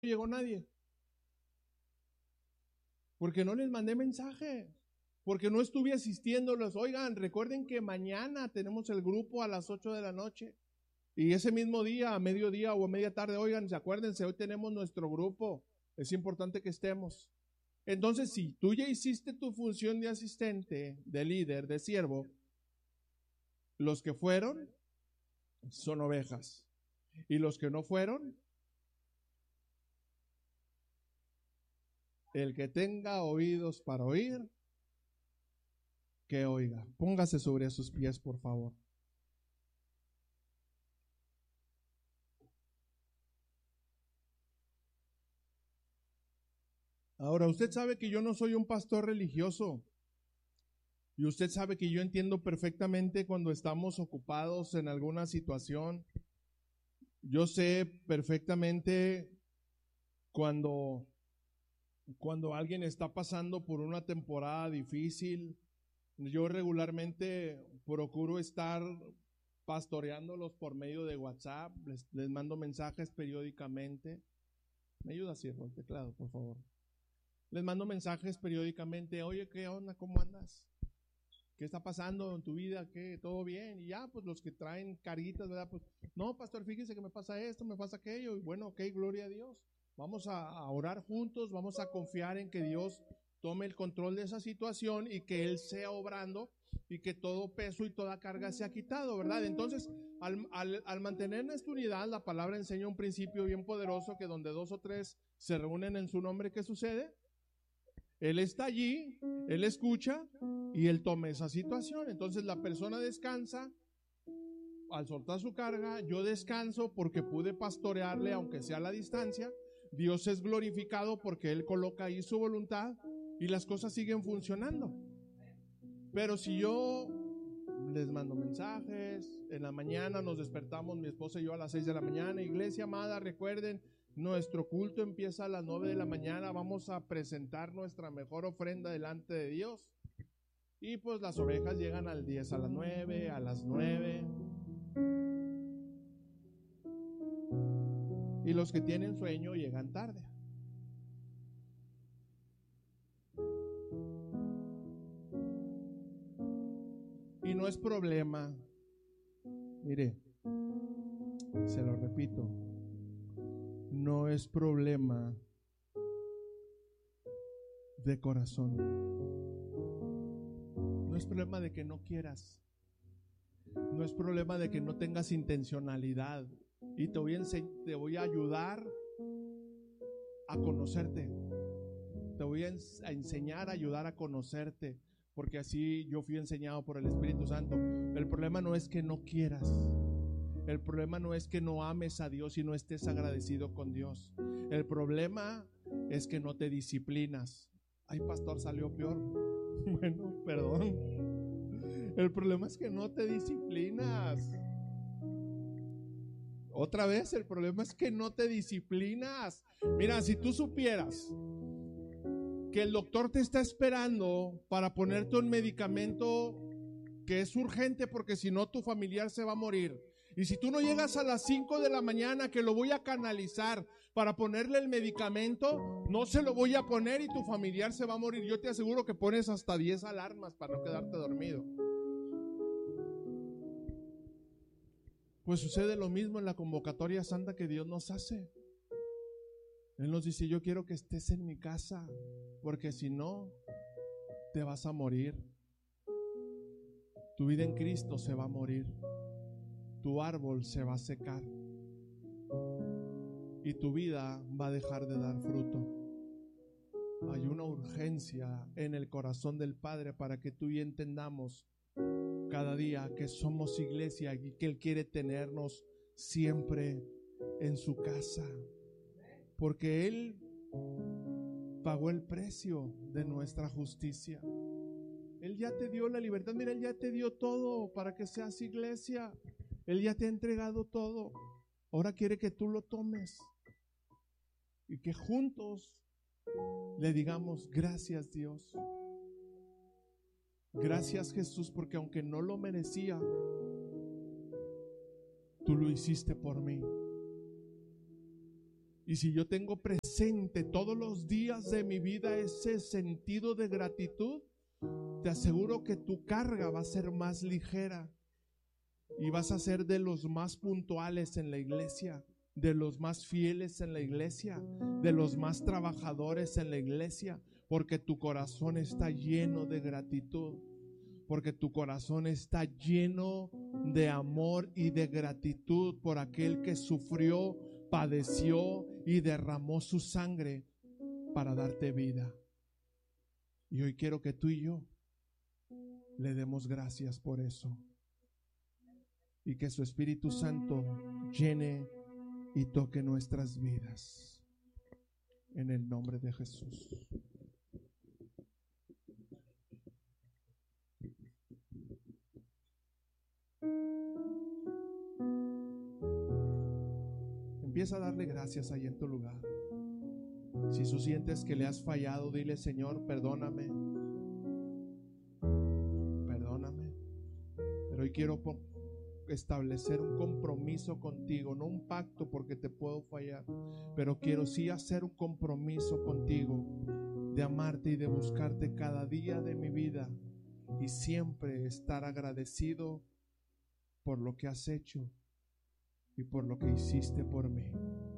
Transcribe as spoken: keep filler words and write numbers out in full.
llegó nadie? Porque no les mandé mensaje, porque no estuve asistiéndolos. Oigan, recuerden que mañana tenemos el grupo a las ocho de la noche. Y ese mismo día, a mediodía o a media tarde, oigan, acuérdense, hoy tenemos nuestro grupo. Es importante que estemos. Entonces, si tú ya hiciste tu función de asistente, de líder, de siervo, los que fueron son ovejas. Y los que no fueron, el que tenga oídos para oír, que oiga. Póngase sobre sus pies, por favor. Ahora, usted sabe que yo no soy un pastor religioso. Y usted sabe que yo entiendo perfectamente cuando estamos ocupados en alguna situación. Yo sé perfectamente cuando, cuando alguien está pasando por una temporada difícil. Yo regularmente procuro estar pastoreándolos por medio de WhatsApp. Les, les mando mensajes periódicamente. ¿Me ayuda, siervo, el teclado, por favor? Les mando mensajes periódicamente. Oye, ¿qué onda? ¿Cómo andas? ¿Qué está pasando en tu vida? ¿Qué? ¿Todo bien? Y ya, pues los que traen caritas, ¿verdad? Pues, no, pastor, fíjese que me pasa esto, me pasa aquello. Y bueno, ok, gloria a Dios. Vamos a, a orar juntos, vamos a confiar en que Dios tome el control de esa situación y que Él sea obrando y que todo peso y toda carga sea quitado, ¿verdad? Entonces, al, al, al mantener nuestra unidad, la palabra enseña un principio bien poderoso que donde dos o tres se reúnen en su nombre, ¿qué sucede? Él está allí, Él escucha y Él toma esa situación. Entonces la persona descansa al soltar su carga. Yo descanso porque pude pastorearle aunque sea a la distancia. Dios es glorificado porque Él coloca ahí su voluntad y las cosas siguen funcionando. Pero si yo les mando mensajes, en la mañana nos despertamos mi esposa y yo a las seis de la mañana, iglesia amada, recuerden, nuestro culto empieza a las nueve de la mañana, vamos a presentar nuestra mejor ofrenda delante de Dios. Y pues las ovejas llegan al diez, a las nueve, a las nueve. Y los que tienen sueño llegan tarde. Y no es problema, mire, se lo repito, no es problema de corazón. No es problema de que no quieras. No es problema de que no tengas intencionalidad. Y te voy a, ense- te voy a ayudar a conocerte. Te voy a, ens- a enseñar a ayudar a conocerte. Porque así yo fui enseñado por el Espíritu Santo. El problema no es que no quieras. El problema no es que no ames a Dios y no estés agradecido con Dios. El problema es que no te disciplinas. Ay, pastor, salió peor. Bueno, perdón. El problema es que no te disciplinas. Otra vez, el problema es que no te disciplinas. Mira, si tú supieras que el doctor te está esperando para ponerte un medicamento que es urgente porque si no tu familiar se va a morir. Y si tú no llegas a las cinco de la mañana que lo voy a canalizar para ponerle el medicamento, no se lo voy a poner y tu familiar se va a morir. Yo te aseguro que pones hasta diez alarmas para no quedarte dormido. Pues sucede lo mismo en la convocatoria santa que Dios nos hace. Él nos dice, yo quiero que estés en mi casa, porque si no, te vas a morir. Tu vida en Cristo se va a morir. Tu árbol se va a secar. Y tu vida va a dejar de dar fruto. Hay una urgencia en el corazón del Padre para que tú y yo entendamos cada día que somos iglesia y que Él quiere tenernos siempre en su casa. Porque Él pagó el precio de nuestra justicia. Él ya te dio la libertad. Mira, Él ya te dio todo para que seas iglesia. Él ya te ha entregado todo. Ahora quiere que tú lo tomes y que juntos le digamos gracias, Dios. Gracias, Jesús, porque aunque no lo merecía, tú lo hiciste por mí. Y si yo tengo presente todos los días de mi vida ese sentido de gratitud, te aseguro que tu carga va a ser más ligera y vas a ser de los más puntuales en la iglesia, de los más fieles en la iglesia, de los más trabajadores en la iglesia, porque tu corazón está lleno de gratitud, porque tu corazón está lleno de amor y de gratitud por aquel que sufrió, padeció y derramó su sangre para darte vida. Y hoy quiero que tú y yo le demos gracias por eso, y que su Espíritu Santo llene y toque nuestras vidas en el nombre de Jesús. Empieza a darle gracias ahí en tu lugar. Si tú sientes que le has fallado, dile: Señor, perdóname, perdóname, pero hoy quiero establecer un compromiso contigo, no un pacto porque te puedo fallar, pero quiero sí hacer un compromiso contigo de amarte y de buscarte cada día de mi vida y siempre estar agradecido por lo que has hecho y por lo que hiciste por mí.